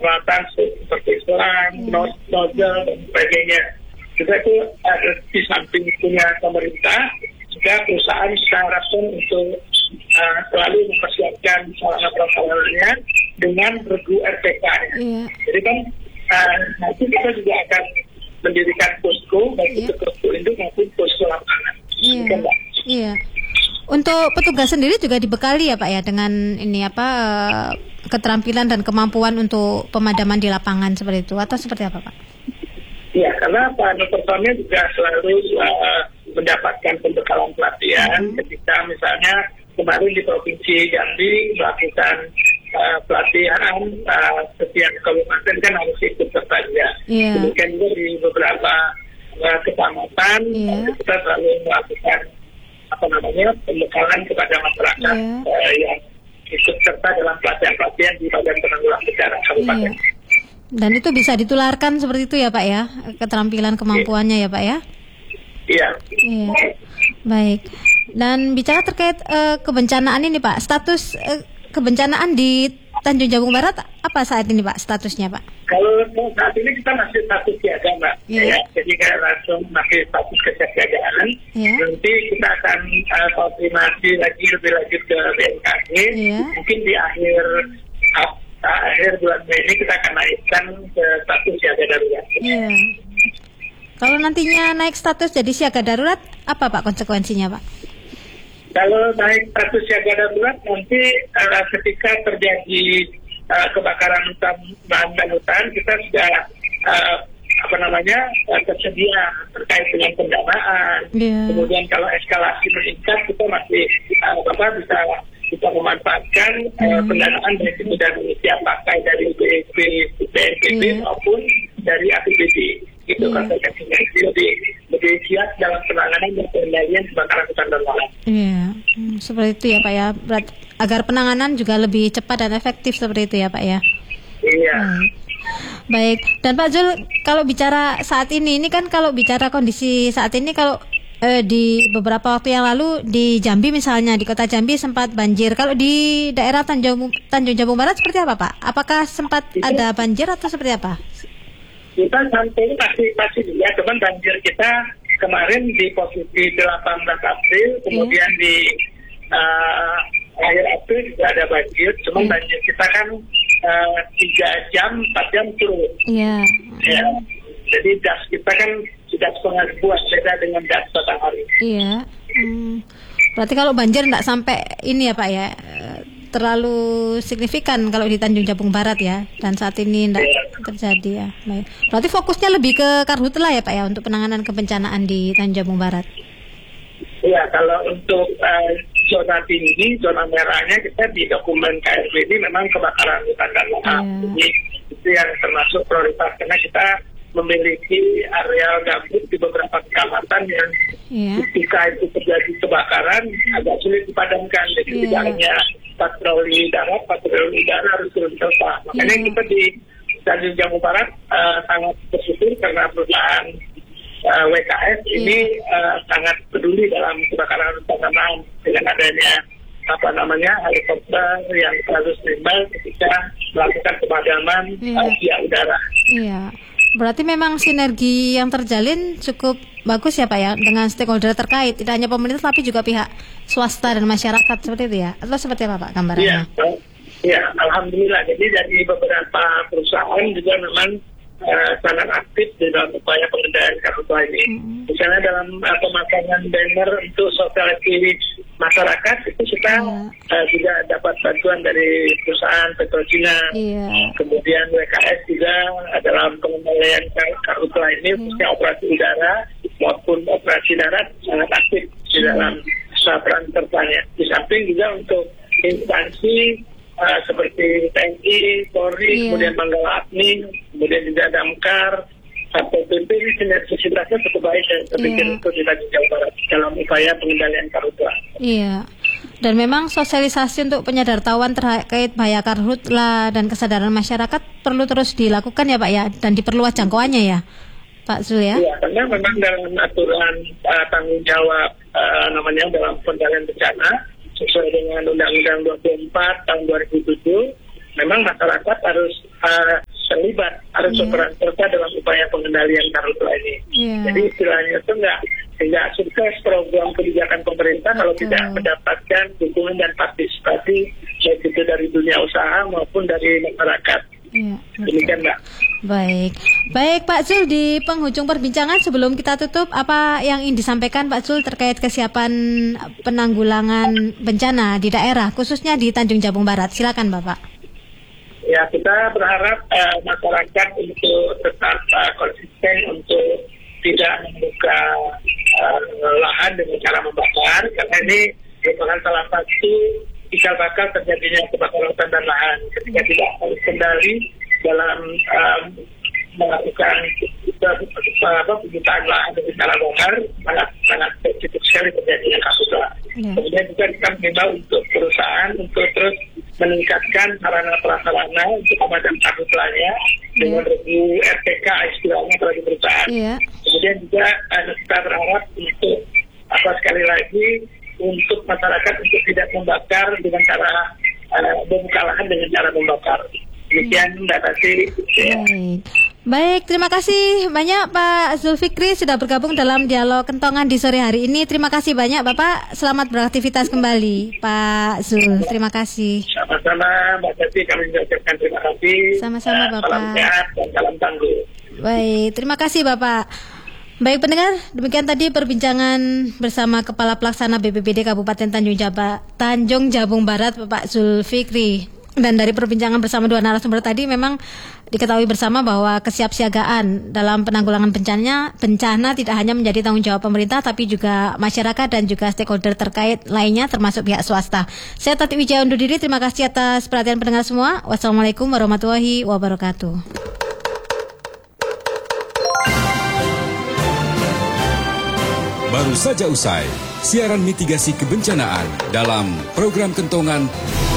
peralatan seperti selang, nozzle, dan sebagainya. Juga itu di samping punya pemerintah, juga perusahaan secara pun untuk selalu mempersiapkan sarana-prasarananya dengan regu RPK-nya. Jadi kan nanti kita juga akan mendirikan posko, baik itu posko induk maupun posko lapangan. Iya. Untuk petugas sendiri juga dibekali ya Pak ya dengan ini keterampilan dan kemampuan untuk pemadaman di lapangan seperti itu atau seperti apa Pak? Iya, karena para personel juga selalu mendapatkan pembekalan pelatihan ketika misalnya kemarin di Provinsi Jambi melakukan pelatihan setiap kabupaten kan harus ikut serta juga. Kemudian juga di beberapa kecamatan kita selalu melakukan pembekalan kepada masyarakat yang ikut serta dalam pelatihan-pelatihan di Badan Penanggulangan Bencana Kabupaten. Dan itu bisa ditularkan seperti itu ya Pak ya, keterampilan kemampuannya ya Pak ya? Iya. Baik. Dan bicara terkait kebencanaan ini Pak, status kebencanaan di Tanjung Jabung Barat apa saat ini Pak statusnya Pak? Kalau saat ini kita masih status siaga Mbak, ya. Jadi kita langsung masih status kesiapsiagaan. Nanti kita akan konfirmasi lagi lebih lanjut ke BMKG. Mungkin di akhir bulan Mei ini kita akan naikkan ke status siaga darurat. Kalau nantinya naik status jadi siaga darurat, apa Pak konsekuensinya Pak? Kalau naik status siaga darurat nanti ketika terjadi kebakaran hutan dan hutan, kita sudah tersedia terkait dengan pendanaan. Kemudian kalau eskalasi meningkat, kita masih bisa memanfaatkan pendanaan dari Indonesia pakai dari BNPB maupun dari APBD. Itu konsekuensinya lebih siap dalam penanganan dan pengendalian kebakaran hutan dan lahan. Seperti itu ya Pak ya. Agar penanganan juga lebih cepat dan efektif seperti itu ya Pak ya. Baik. Dan Pak Zul, kalau bicara saat ini kan kalau bicara kondisi saat ini, kalau di beberapa waktu yang lalu di Jambi misalnya, di kota Jambi sempat banjir. Kalau di daerah Tanjung Jabung Barat seperti apa Pak? Apakah sempat ada banjir atau seperti apa? Kita sampai ini masih lihat, cuman banjir kita kemarin di posisi 18 April, kemudian di akhir April juga ada banjir, cuman banjir kita kan 4 jam turun. Jadi das kita kan sudah setengah buas, beda dengan das matahari. Berarti kalau banjir tidak sampai ini ya Pak ya, terlalu signifikan kalau di Tanjung Jabung Barat ya, dan saat ini tidak terjadi ya. Baik. Berarti fokusnya lebih ke Karhutla ya Pak ya untuk penanganan kebencanaan di Tanjung Jabung Barat. Iya, kalau untuk zona tinggi, zona merahnya kita di dokumen KSB ini memang kebakaran hutan dan lahan. Jadi itu yang termasuk prioritas karena kita memiliki areal gambut di beberapa kecamatan yang ketika itu terjadi kebakaran agak sulit dipadamkan. Jadi tidak hanya patroli darat harus turun serta. Makanya kita di Tanjung Jabung Barat sangat bersyukur karena perusahaan WKS ini sangat peduli dalam kebakaran hutan dan lahan dengan adanya helikopter yang selalu standby ketika melakukan pemadaman via udara. Berarti memang sinergi yang terjalin cukup bagus ya Pak ya dengan stakeholder terkait, tidak hanya pemerintah tapi juga pihak swasta dan masyarakat seperti itu ya, atau seperti apa Pak gambarannya? Iya, alhamdulillah. Jadi dari beberapa perusahaan juga memang sangat aktif di dalam upaya pengendalian karhutla ini. Misalnya dalam pemasangan banner untuk sosialisasi masyarakat itu kita juga dapat bantuan dari perusahaan Petrocina. Kemudian WKS juga dalam pengendalian karhutla ini khususnya operasi udara maupun operasi darat sangat aktif di dalam peran sertanya. Di samping juga untuk instansi seperti TNI, Polri, kemudian Manggala Agni, kemudian juga Damkar, Satpol PP, ini sinergitasnya cukup baik dan terpikir untuk di Tanjung Jabung Barat dalam upaya pengendalian karhutla. Dan memang sosialisasi untuk penyadartahuan terkait bahaya karhutla dan kesadaran masyarakat perlu terus dilakukan ya Pak ya, dan diperluas jangkauannya ya Pak Zul ya? Iya, karena memang dalam aturan tanggung jawab dalam pengendalian bencana sesuai dengan Undang-Undang 24 tahun 2007, memang masyarakat harus terlibat, harus berperan serta dalam upaya pengendalian karhutla ini. Jadi istilahnya itu nggak sukses program kebijakan pemerintah kalau tidak mendapatkan dukungan dan partisipasi baik itu dari dunia usaha maupun dari masyarakat. Demikian, Mbak. Baik Pak Zul, di penghujung perbincangan sebelum kita tutup, apa yang ingin disampaikan Pak Zul terkait kesiapan penanggulangan bencana di daerah, khususnya di Tanjung Jabung Barat? Silakan Bapak. Ya, kita berharap masyarakat untuk tetap konsisten untuk tidak membuka lahan dengan cara membakar, karena ini merupakan salah satu cikal bakal terjadinya kebakaran hutan dan lahan. Ketika tidak terkendali dalam melakukan penyutaan lahan dengan cara bakar, sangat cukup sekali terjadinya karhutla. Kemudian juga kita mengimbau untuk perusahaan untuk terus meningkatkan sarana prasarana untuk pemadam karhutlanya dengan review RPK istilahnya kalau di perusahaan. Kemudian juga kita berharap untuk sekali lagi untuk masyarakat untuk tidak membakar dengan cara membuka lahan dengan cara membakar. Demikian Mbak Tati. Baik, terima kasih banyak Pak Zulfikri sudah bergabung dalam dialog Kentongan di sore hari ini. Terima kasih banyak Bapak. Selamat beraktivitas kembali Pak Zul. Terima kasih. Sama-sama Mbak Tati, kami mengucapkan terima kasih. Sama-sama Bapak. Salam sehat dan salam tangguh. Baik, terima kasih Bapak. Baik pendengar, demikian tadi perbincangan bersama Kepala Pelaksana BPBD Kabupaten Tanjung Jabung Barat Bapak Zulfikri. Dan dari perbincangan bersama dua narasumber tadi memang diketahui bersama bahwa kesiapsiagaan dalam penanggulangan bencana tidak hanya menjadi tanggung jawab pemerintah tapi juga masyarakat dan juga stakeholder terkait lainnya termasuk pihak swasta. Saya Tati Wijaya undur diri, terima kasih atas perhatian pendengar semua. Wassalamualaikum warahmatullahi wabarakatuh. Baru saja usai siaran mitigasi kebencanaan dalam program Kentongan